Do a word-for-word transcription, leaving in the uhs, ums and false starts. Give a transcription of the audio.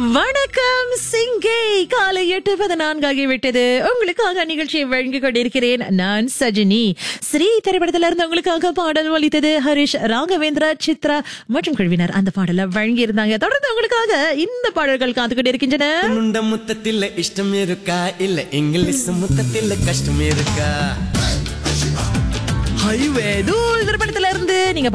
வணக்கம் சிங்கை. காலை எட்டு பதினான்கு ஆகிவிட்டது. உங்களுக்காக நிகழ்ச்சியை வழங்கிக் கொண்டிருக்கிறேன் நான் சஜினி. ஸ்ரீ திரைப்படத்தில இருந்து உங்களுக்காக பாடல் ஒலித்தது. ஹரிஷ் ராகவேந்திரா, சித்ரா மற்றும் குழுவினர் அந்த பாடலை வழங்கி இருந்தாங்க. தொடர்ந்து உங்களுக்காக இந்த பாடல்கள் காத்து கொண்டிருக்கின்றன. முத்தத்தில் இஷ்டம் இருக்கா இல்ல இங்கிலீஷ் முத்தத்தில் கஷ்டம் இருக்கா? ஹைவே தூள் திரைப்படத்தில இருந்து நீங்க